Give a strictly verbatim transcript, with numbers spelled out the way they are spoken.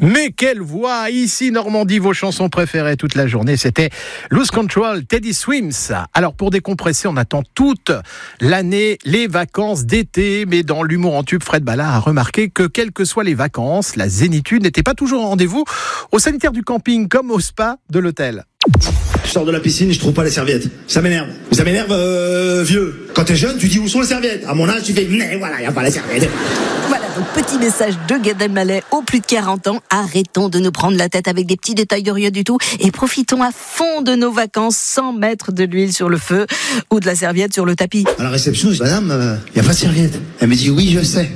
Mais quelle voix! Ici Normandie, vos chansons préférées toute la journée, c'était Lose Control, Teddy Swims. Alors pour décompresser, on attend toute l'année les vacances d'été, mais dans l'humour en tube, Fred Ballard a remarqué que quelles que soient les vacances, la zénitude n'était pas toujours au rendez-vous au sanitaire du camping comme au spa de l'hôtel. Je sors de la piscine, je trouve pas les serviettes. Ça m'énerve. Ça m'énerve, euh, vieux. Quand t'es jeune, tu dis où sont les serviettes. À mon âge, tu fais, mais voilà, y a pas les serviettes. Voilà, donc petit message de Gad Elmaleh aux plus de quarante ans. Arrêtons de nous prendre la tête avec des petits détails de rien du tout et profitons à fond de nos vacances sans mettre de l'huile sur le feu ou de la serviette sur le tapis. À la réception, je dis, madame, il euh, y a pas de serviette. Elle me dit, oui, je sais.